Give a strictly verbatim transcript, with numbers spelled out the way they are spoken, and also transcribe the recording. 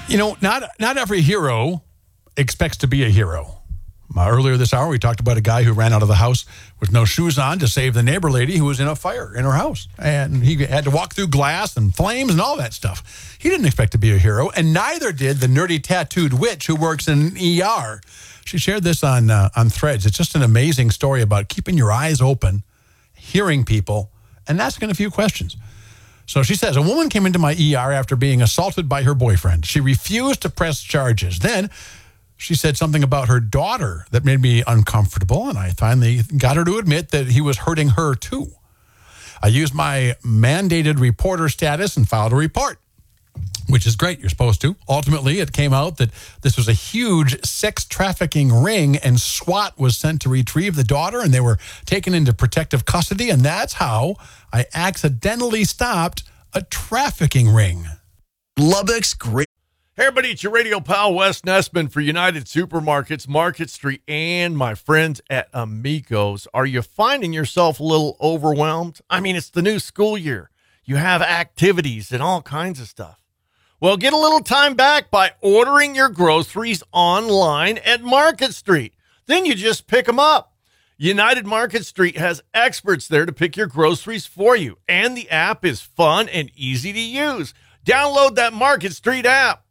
You know, not not every hero expects to be a hero. Uh, earlier this hour, we talked about a guy who ran out of the house with no shoes on to save the neighbor lady who was in a fire in her house. And he had to walk through glass and flames and all that stuff. He didn't expect to be a hero, and neither did the nerdy tattooed witch who works in an E R. She shared this on uh, on Threads. It's just an amazing story about keeping your eyes open, hearing people, and asking a few questions. So she says, a woman came into my E R after being assaulted by her boyfriend. She refused to press charges. Then she said something about her daughter that made me uncomfortable, and I finally got her to admit that he was hurting her too. I used my mandated reporter status and filed a report, which is great. You're supposed to. Ultimately, it came out that this was a huge sex trafficking ring, and SWAT was sent to retrieve the daughter, and they were taken into protective custody, and that's how I accidentally stopped a trafficking ring. Lubbock's great. Hey, everybody, it's your radio pal, Wes Nessman for United Supermarkets, Market Street, and my friends at Amigos. Are you finding yourself a little overwhelmed? I mean, it's the new school year. You have activities and all kinds of stuff. Well, get a little time back by ordering your groceries online at Market Street. Then you just pick them up. United Market Street has experts there to pick your groceries for you, and the app is fun and easy to use. Download that Market Street app.